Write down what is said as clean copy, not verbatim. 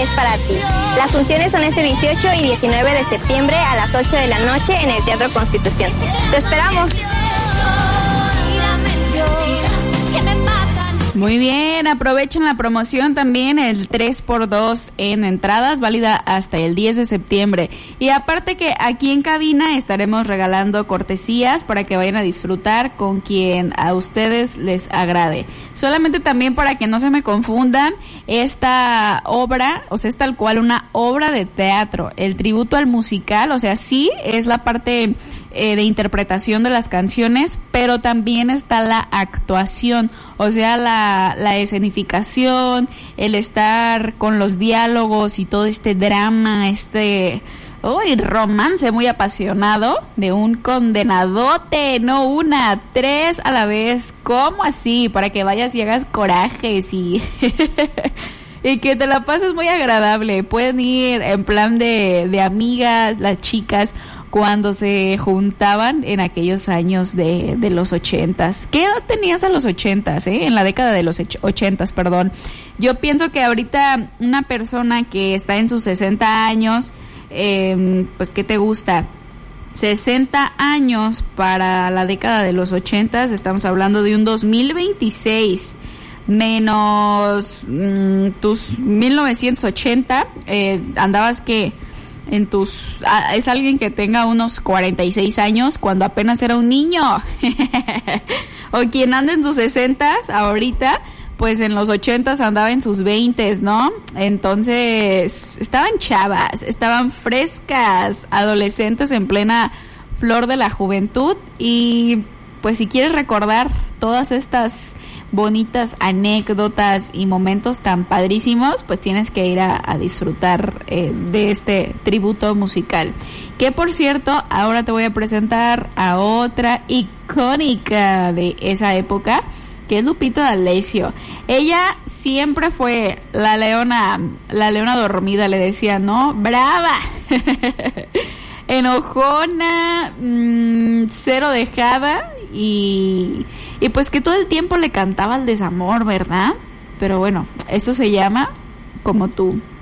es para ti. Las funciones son este 18 y 19 de septiembre a las 8 de la noche en el Teatro Constitución. ¡Te esperamos! Muy bien, aprovechen la promoción también, el 3x2 en entradas, válida hasta el 10 de septiembre. Y aparte que aquí en cabina estaremos regalando cortesías para que vayan a disfrutar con quien a ustedes les agrade. Solamente también para que no se me confundan, esta obra, o sea, es tal cual una obra de teatro. El tributo al musical, o sea, sí es la parte de interpretación de las canciones, pero también está la actuación, o sea, la escenificación, el estar con los diálogos y todo este drama, romance muy apasionado de un condenadote, no una, 3 a la vez. ¿Cómo así? Para que vayas y hagas corajes y y que te la pases muy agradable. Pueden ir en plan de amigas, las chicas, cuando se juntaban en aquellos años de los 80s. ¿Qué edad tenías a los 80s, En la década de los 80s, perdón. Yo pienso que ahorita una persona que está en sus 60 años, pues, ¿qué te gusta? 60 años para la década de los 80s, estamos hablando de un 2026, menos tus 1980, andabas que es alguien que tenga unos 46 años cuando apenas era un niño. O quien anda en sus 60s ahorita, pues en los 80s andaba en sus 20s, ¿no? Entonces, estaban chavas, estaban frescas, adolescentes en plena flor de la juventud. Y pues si quieres recordar todas estas bonitas anécdotas y momentos tan padrísimos, pues tienes que ir a disfrutar de este tributo musical. Que por cierto, ahora te voy a presentar a otra icónica de esa época, que es Lupita D'Alessio. Ella siempre fue la leona dormida, le decía, ¿no? Brava, enojona, cero dejada, y pues que todo el tiempo le cantaba el desamor, ¿verdad? Pero bueno, esto se llama Como tú.